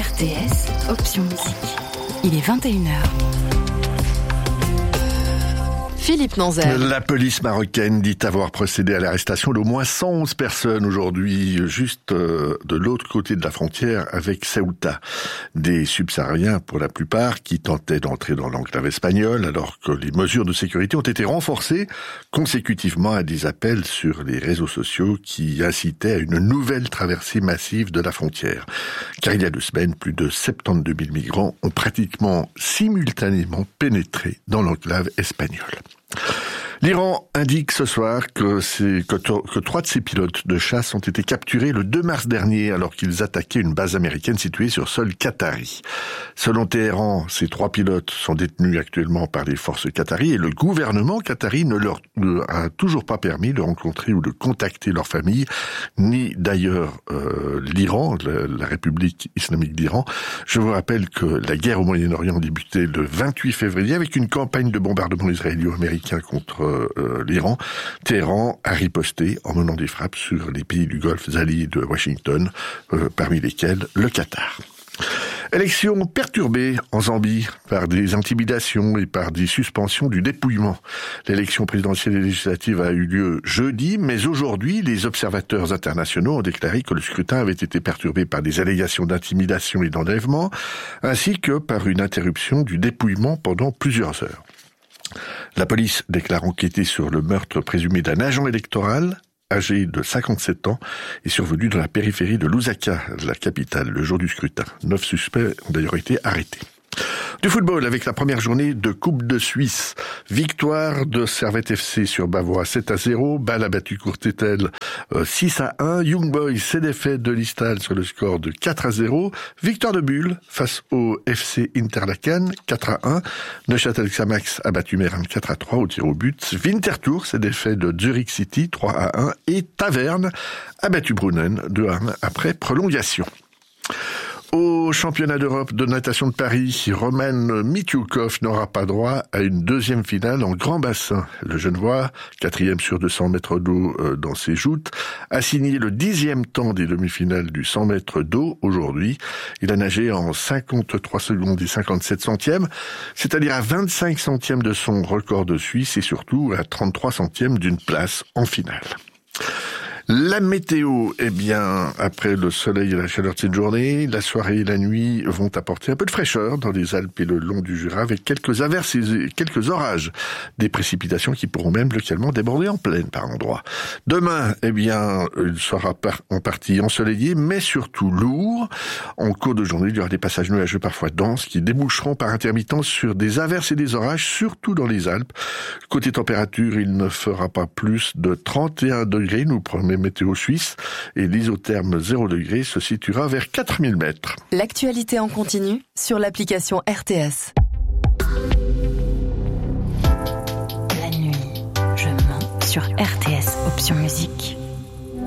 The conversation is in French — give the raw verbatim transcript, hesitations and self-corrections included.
R T S, option musique. Il est vingt et une heures. Philippe Nanzer. La police marocaine dit avoir procédé à l'arrestation d'au moins cent onze personnes aujourd'hui, juste de l'autre côté de la frontière avec Ceuta. Des subsahariens, pour la plupart, qui tentaient d'entrer dans l'enclave espagnole, alors que les mesures de sécurité ont été renforcées consécutivement à des appels sur les réseaux sociaux qui incitaient à une nouvelle traversée massive de la frontière. Car il y a deux semaines, plus de soixante-douze mille migrants ont pratiquement simultanément pénétré dans l'enclave espagnole. L'Iran indique ce soir que, c'est, que, que trois de ses pilotes de chasse ont été capturés le deux mars dernier alors qu'ils attaquaient une base américaine située sur sol qatari. Selon Téhéran, ces trois pilotes sont détenus actuellement par les forces qataries et le gouvernement qatari ne leur a toujours pas permis de rencontrer ou de contacter leur famille, ni d'ailleurs euh, l'Iran, la, la République islamique d'Iran. Je vous rappelle que la guerre au Moyen-Orient a débuté le vingt-huit février avec une campagne de bombardement israélo-américain contre Euh, l'Iran. Téhéran a riposté en menant des frappes sur les pays du Golfe alliés de Washington, euh, parmi lesquels le Qatar. Élection perturbée en Zambie par des intimidations et par des suspensions du dépouillement. L'élection présidentielle et législative a eu lieu jeudi, mais aujourd'hui, les observateurs internationaux ont déclaré que le scrutin avait été perturbé par des allégations d'intimidation et d'enlèvement, ainsi que par une interruption du dépouillement pendant plusieurs heures. La police déclare enquêter sur le meurtre présumé d'un agent électoral âgé de cinquante-sept ans et survenu dans la périphérie de Lusaka, la capitale, le jour du scrutin. Neuf suspects ont d'ailleurs été arrêtés. Du football avec la première journée de Coupe de Suisse. Victoire de Servette F C sur Bavois sept à zéro. Bâle a battu Courtétel euh, six à un. Young Boys s'est défait de Listal sur le score de quatre à zéro. Victoire de Bulle face au F C Interlaken quatre à un. Neuchâtel Xamax a battu Meran quatre à trois au tir au but. Winterthur s'est défait de Zurich City trois à un. Et Taverne a battu Brunnen deux à un après prolongation. Au championnat d'Europe de natation de Paris, Roman Mityoukov n'aura pas droit à une deuxième finale en grand bassin. Le Genevois, quatrième sur deux cents mètres d'eau dans ses joutes, a signé le dixième temps des demi-finales du cent mètres d'eau aujourd'hui. Il a nagé en cinquante-trois secondes et cinquante-sept centièmes, c'est-à-dire à vingt-cinq centièmes de son record de Suisse et surtout à trente-trois centièmes d'une place en finale. La météo, eh bien, après le soleil et la chaleur de cette journée, la soirée et la nuit vont apporter un peu de fraîcheur dans les Alpes et le long du Jura avec quelques averses et quelques orages. Des précipitations qui pourront même localement déborder en plaine par endroits. Demain, eh bien, il sera par, en partie ensoleillé, mais surtout lourd. En cours de journée, il y aura des passages nuageux parfois denses qui déboucheront par intermittence sur des averses et des orages, surtout dans les Alpes. Côté température, il ne fera pas plus de trente et un degrés, nous promet météo suisse, et l'isotherme zéro degré se situera vers quatre mille mètres. L'actualité en continu sur l'application R T S. La nuit, je mens sur R T S, option musique.